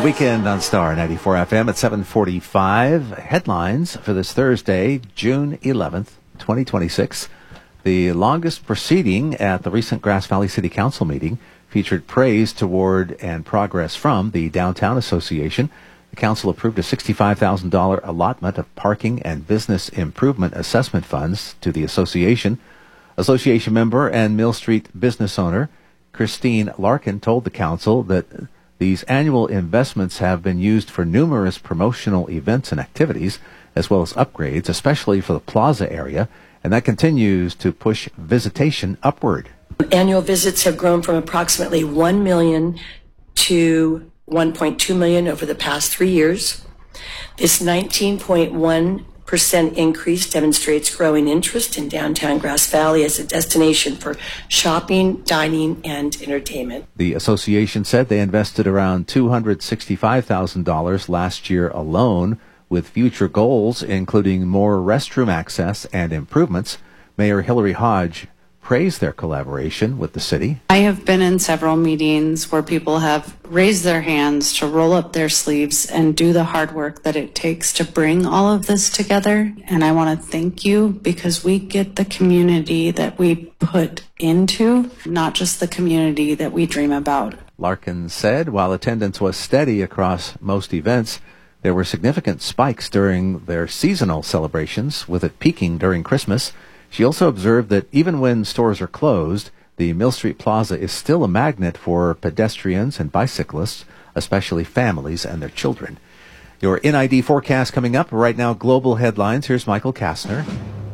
Weekend on Star 94 FM at 7:45. Headlines for this Thursday, June 11th, 2026. The longest proceeding at the recent Grass Valley City Council meeting featured praise toward and progress from the Downtown Association. The council approved a $65,000 allotment of parking and business improvement assessment funds to the association. Association member and Mill Street business owner Christine Larkin told the council that these annual investments have been used for numerous promotional events and activities, as well as upgrades, especially for the plaza area, and that continues to push visitation upward. Annual visits have grown from approximately 1 million to 1.2 million over the past 3 years. This 19.1% increase demonstrates growing interest in downtown Grass Valley as a destination for shopping, dining, and entertainment. The association said they invested around $265,000 last year alone, with future goals including more restroom access and improvements. Mayor Hillary Hodge praised their collaboration with the city. I have been in several meetings where people have raised their hands to roll up their sleeves and do the hard work that it takes to bring all of this together. And I want to thank you because we get the community that we put into, not just the community that we dream about. Larkin said while attendance was steady across most events, there were significant spikes during their seasonal celebrations, with it peaking during Christmas. She also observed that even when stores are closed, the Mill Street Plaza is still a magnet for pedestrians and bicyclists, especially families and their children. Your NID forecast coming up. Right now, global headlines. Here's Michael Kastner.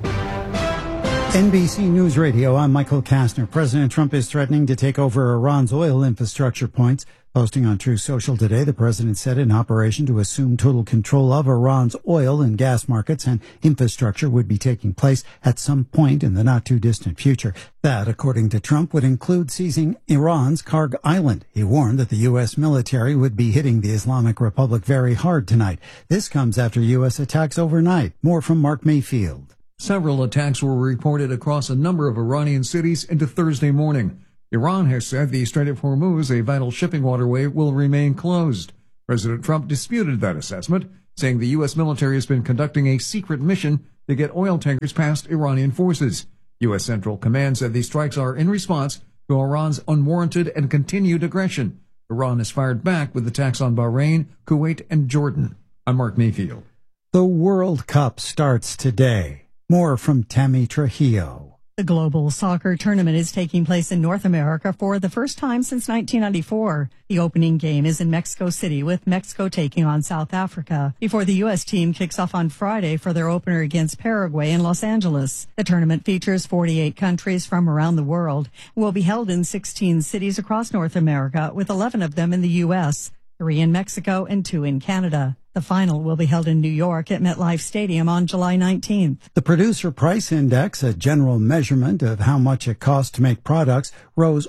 NBC News Radio, I'm Michael Kastner. President Trump is threatening to take over Iran's oil infrastructure points. Posting on Truth Social today, the president said an operation to assume total control of Iran's oil and gas markets and infrastructure would be taking place at some point in the not-too-distant future. That, according to Trump, would include seizing Iran's Karg Island. He warned that the U.S. military would be hitting the Islamic Republic very hard tonight. This comes after U.S. attacks overnight. More from Mark Mayfield. Several attacks were reported across a number of Iranian cities into Thursday morning. Iran has said the Strait of Hormuz, a vital shipping waterway, will remain closed. President Trump disputed that assessment, saying the U.S. military has been conducting a secret mission to get oil tankers past Iranian forces. U.S. Central Command said these strikes are in response to Iran's unwarranted and continued aggression. Iran has fired back with attacks on Bahrain, Kuwait, and Jordan. I'm Mark Mayfield. The World Cup starts today. More from Tammy Trujillo. The global soccer tournament is taking place in North America for the first time since 1994. The opening game is in Mexico City, with Mexico taking on South Africa, before the U.S. team kicks off on Friday for their opener against Paraguay in Los Angeles. The tournament features 48 countries from around the world and will be held in 16 cities across North America, with 11 of them in the U.S., 3 in Mexico and 2 in Canada. The final will be held in New York at MetLife Stadium on July 19th. The Producer Price Index, a general measurement of how much it costs to make products, rose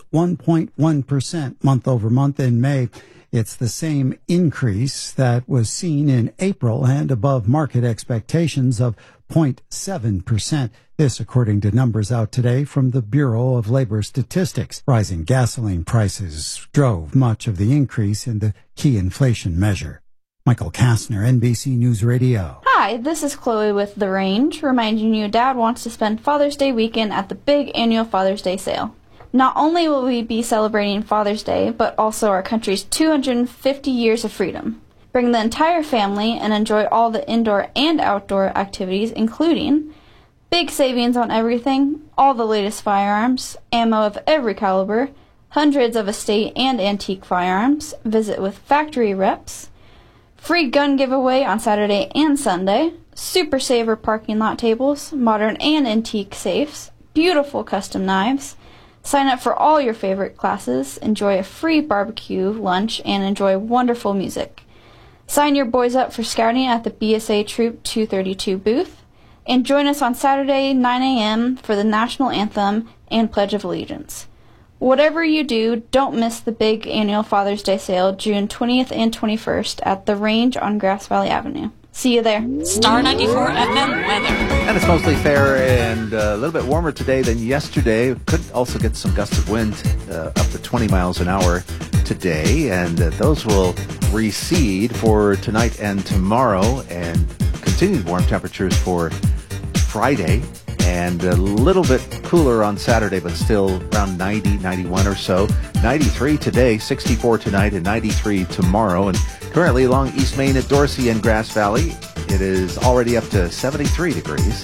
1.1% month over month in May. It's the same increase that was seen in April and above market expectations of 0.7%. This, according to numbers out today from the Bureau of Labor Statistics. Rising gasoline prices drove much of the increase in the key inflation measure. Michael Kastner, NBC News Radio. Hi, this is Chloe with The Range, reminding you Dad wants to spend Father's Day weekend at the big annual Father's Day sale. Not only will we be celebrating Father's Day, but also our country's 250 years of freedom. Bring the entire family and enjoy all the indoor and outdoor activities, including big savings on everything, all the latest firearms, ammo of every caliber, hundreds of estate and antique firearms, visit with factory reps, free gun giveaway on Saturday and Sunday, Super Saver parking lot tables, modern and antique safes, beautiful custom knives. Sign up for all your favorite classes, enjoy a free barbecue lunch, and enjoy wonderful music. Sign your boys up for scouting at the BSA Troop 232 booth, and join us on Saturday 9 a.m. for the National Anthem and Pledge of Allegiance. Whatever you do, don't miss the big annual Father's Day sale June 20th and 21st at The Range on Grass Valley Avenue. See you there. Star 94 FM weather. And it's mostly fair and a little bit warmer today than yesterday. Could also get some gusts of wind up to 20 miles an hour today, and those will recede for tonight and tomorrow, and continued warm temperatures for Friday, and a little bit cooler on Saturday, but still around 90, 91 or so. 93 today, 64 tonight, and 93 tomorrow. And currently along East Main at Dorsey and Grass Valley, it is already up to 73 degrees.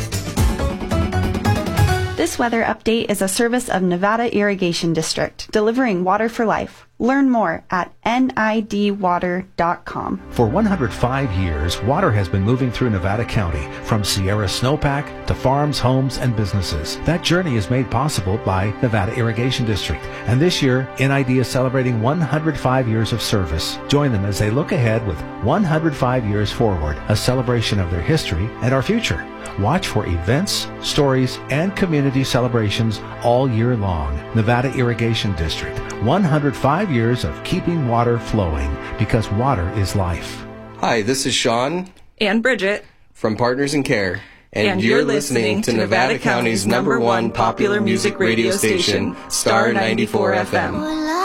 This weather update is a service of Nevada Irrigation District, delivering water for life. Learn more at nidwater.com. For 105 years, water has been moving through Nevada County, from Sierra Snowpack to farms, homes, and businesses. That journey is made possible by Nevada Irrigation District. And this year, NID is celebrating 105 years of service. Join them as they look ahead with 105 years forward, a celebration of their history and our future. Watch for events, stories, and community celebrations all year long. Nevada Irrigation District, 105 years of keeping water flowing, because water is life. Hi, this is Sean and Bridget from Partners in Care, and you're listening to Nevada County's #1 popular music radio station, Star 94 FM.